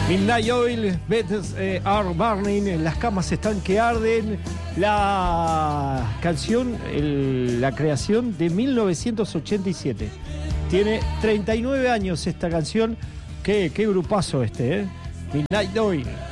Midnight Oil, Beds Are Burning, las camas están que arden. La canción, la creación de 1987. Tiene 39 años esta canción. Qué grupazo este, Midnight Oil.